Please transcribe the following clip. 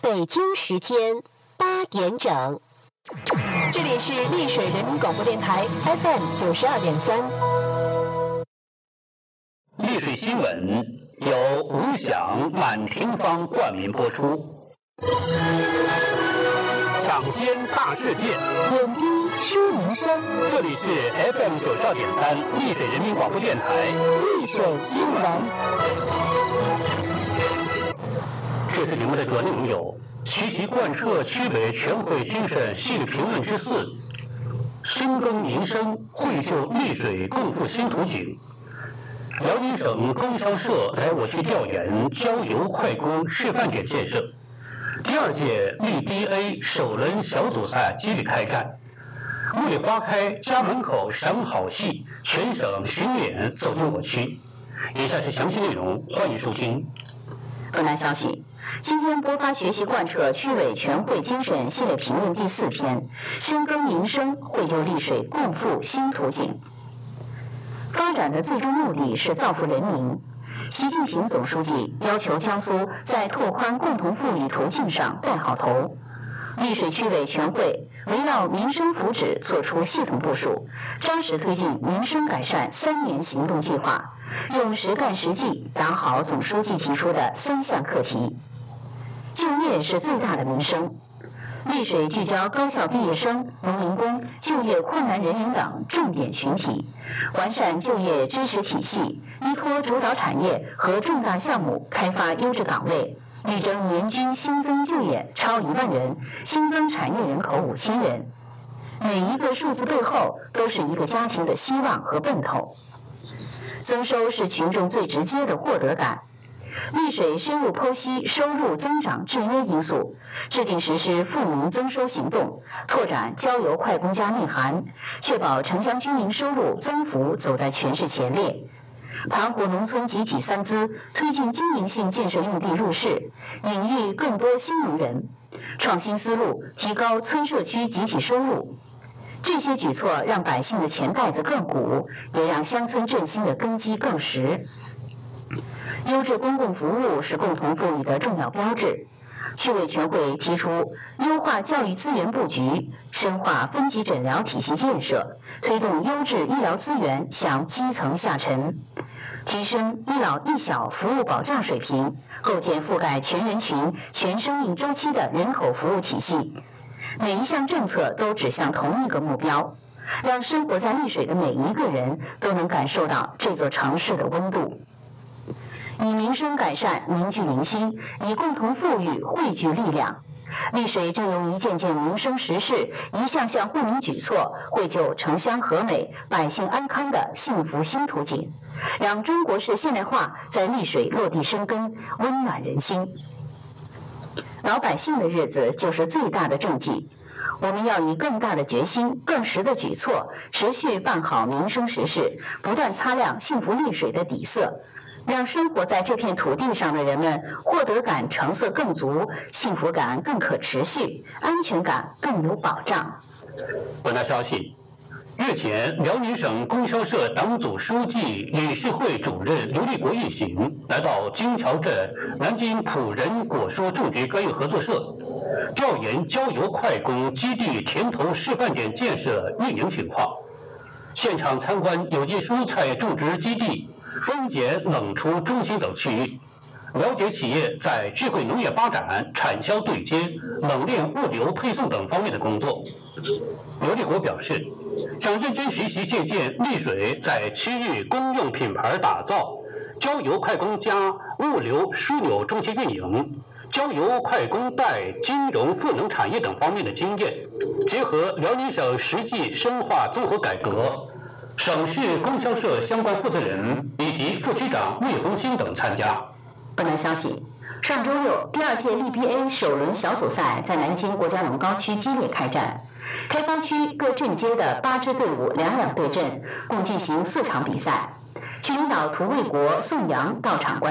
北京时间8点整，这里是丽水人民广播电台 FM 92.3。 丽水新闻由吴响、满庭芳冠名播出。抢先大事件， 点滴说民生， 这里是 FM 92.3丽水人民广播电台丽水新闻。 这次节目的主要内容有：齐齐贯彻区委全会精神系列评论之4，深耕民生，绘就丽水共富新图景。辽宁省供销社来我区调研郊游快攻示范点建设。第2届LBA 首轮小组赛接力开战，茉莉花开，家门口赏好戏，全省巡演走进我区。以下是详细内容，欢迎收听。 本栏消息，今天播发学习贯彻区委全会精神系列评论第4篇，深耕民生，绘就丽水共富新图景。发展的最终目的是造福人民。习近平总书记要求江苏在拓宽共同富裕途径上带好头。丽水区委全会围绕民生福祉作出系统部署，扎实推进民生改善3年行动计划，用实干实际打好总书记提出的3项课题。就业是最大的民生。丽水聚焦高校毕业生、农民工、就业困难人员等重点群体，完善就业支持体系，依托主导产业和重大项目开发优质岗位，力争年均新增就业超1万人，新增产业人口5000人。每一个数字背后都是一个家庭的希望和奔头。增收是群众最直接的获得感。丽水深入剖析收入增长制约因素，制定实施富民增收行动，拓展郊游快攻加内涵，确保城乡居民收入增幅走在全市前列。盘活农村集体3资，推进经营性建设用地入市，引育更多新农人，创新思路，提高村社区集体收入。这些举措让百姓的钱袋子更鼓，也让乡村振兴的根基更实。优质公共服务是共同富裕的重要标志。区委全会提出优化教育资源布局，深化分级诊疗体系建设，推动优质医疗资源向基层下沉，提升医老一小服务保障水平，构建覆盖全人群、全生命周期的人口服务体系。每一项政策都指向同一个目标，让生活在丽水的每一个人都能感受到这座城市的温度。以民生改善凝聚民心，以共同富裕汇聚力量。丽水正用一件件民生实事、一项项惠民举措，绘就城乡和美、百姓安康的幸福新图景，让中国式现代化在丽水落地生根，温暖人心。老百姓的日子就是最大的政绩，我们要以更大的决心、更实的举措，持续办好民生实事，不断擦亮幸福丽水的底色，让生活在这片土地上的人们获得感成色更足，幸福感更可持续，安全感更有保障。 本台消息，日前，辽宁省供销社党组书记、理事会主任刘立国一行来到金桥镇南京普仁果蔬种植专业合作社，调研郊游快攻基地田头示范点建设运营情况，现场参观有机蔬菜种植基地、分拣冷储中心等区域，了解企业在智慧农业发展、产销对接、冷链物流配送等方面的工作。刘立国表示，想认真学习借鉴丽水在区域公用品牌打造、郊游快攻加物流枢纽中心运营、郊游快攻带金融赋能产业等方面的经验，结合辽宁省实际深化综合改革。省市供销社相关负责人以及副区长魏红新等参加。 本栏消息，上周六，第2届 LBA 首轮小组赛在南京国家龙高区激烈开战。开发区各镇街的8支队伍两两对阵，共进行4场比赛。区领导涂卫国、宋阳到场观